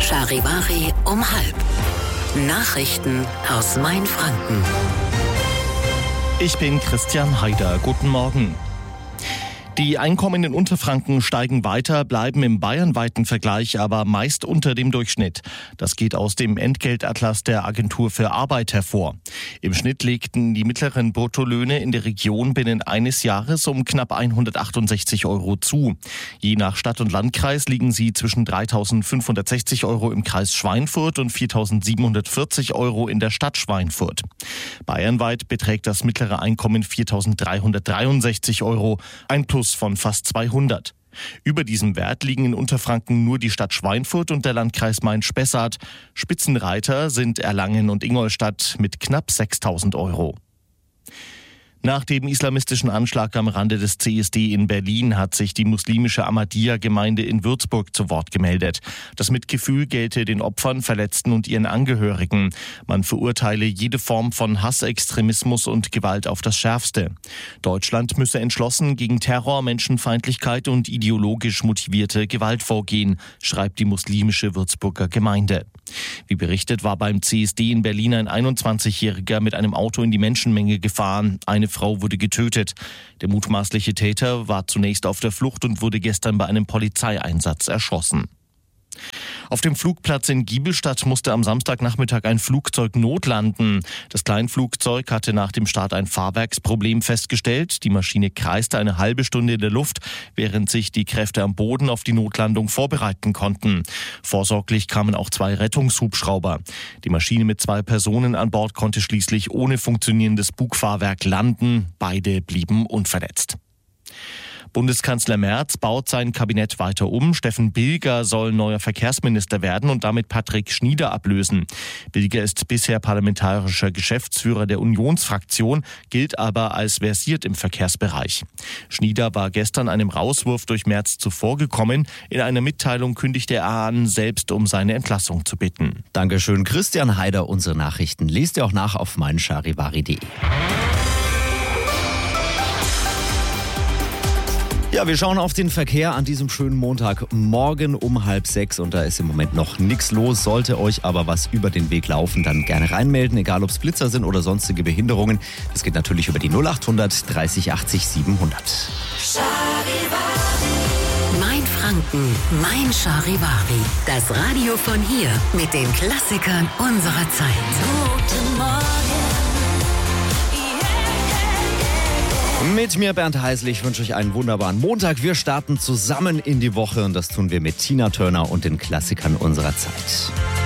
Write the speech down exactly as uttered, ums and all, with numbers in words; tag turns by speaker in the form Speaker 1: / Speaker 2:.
Speaker 1: Charivari um halb. Nachrichten aus Mainfranken.
Speaker 2: Ich bin Christian Haider. Guten Morgen. Die Einkommen in Unterfranken steigen weiter, bleiben im bayernweiten Vergleich aber meist unter dem Durchschnitt. Das geht aus dem Entgeltatlas der Agentur für Arbeit hervor. Im Schnitt legten die mittleren Bruttolöhne in der Region binnen eines Jahres um knapp hundertachtundsechzig Euro zu. Je nach Stadt und Landkreis liegen sie zwischen dreitausendfünfhundertsechzig Euro im Kreis Schweinfurt und viertausendsiebenhundertvierzig Euro in der Stadt Schweinfurt. Bayernweit beträgt das mittlere Einkommen viertausenddreihundertdreiundsechzig Euro, ein Plus von fast zweihundert. Über diesem Wert liegen in Unterfranken nur die Stadt Schweinfurt und der Landkreis Main-Spessart. Spitzenreiter sind Erlangen und Ingolstadt mit knapp sechstausend Euro. Nach dem islamistischen Anschlag am Rande des C S D in Berlin hat sich die muslimische Ahmadiyya-Gemeinde in Würzburg zu Wort gemeldet. Das Mitgefühl gelte den Opfern, Verletzten und ihren Angehörigen. Man verurteile jede Form von Hassextremismus und Gewalt auf das Schärfste. Deutschland müsse entschlossen gegen Terror, Menschenfeindlichkeit und ideologisch motivierte Gewalt vorgehen, schreibt die muslimische Würzburger Gemeinde. Wie berichtet, war beim C S D in Berlin ein einundzwanzigjähriger mit einem Auto in die Menschenmenge gefahren. Eine Frau wurde getötet. Der mutmaßliche Täter war zunächst auf der Flucht und wurde gestern bei einem Polizeieinsatz erschossen. Auf dem Flugplatz in Giebelstadt musste am Samstagnachmittag ein Flugzeug notlanden. Das Kleinflugzeug hatte nach dem Start ein Fahrwerksproblem festgestellt. Die Maschine kreiste eine halbe Stunde in der Luft, während sich die Kräfte am Boden auf die Notlandung vorbereiten konnten. Vorsorglich kamen auch zwei Rettungshubschrauber. Die Maschine mit zwei Personen an Bord konnte schließlich ohne funktionierendes Bugfahrwerk landen. Beide blieben unverletzt. Bundeskanzler Merz baut sein Kabinett weiter um. Steffen Bilger soll neuer Verkehrsminister werden und damit Patrick Schnieder ablösen. Bilger ist bisher parlamentarischer Geschäftsführer der Unionsfraktion, gilt aber als versiert im Verkehrsbereich. Schnieder war gestern einem Rauswurf durch Merz zuvorgekommen. In einer Mitteilung kündigte er an, selbst um seine Entlassung zu bitten.
Speaker 3: Dankeschön, Christian Haider. Unsere Nachrichten lest ihr auch nach auf meincharivari punkt de. Ja, wir schauen auf den Verkehr an diesem schönen Montagmorgen um halb sechs und da ist im Moment noch nichts los. Sollte euch aber was über den Weg laufen, dann gerne reinmelden, egal ob es Blitzer sind oder sonstige Behinderungen. Das geht natürlich über die null achthundert dreißig achtzig siebenhundert.
Speaker 1: Mainfranken, Mein Charivari. Das Radio von hier mit den Klassikern unserer Zeit. Guten Morgen.
Speaker 3: Mit mir Bernd Heisel, ich wünsche euch einen wunderbaren Montag. Wir starten zusammen in die Woche und das tun wir mit Tina Turner und den Klassikern unserer Zeit.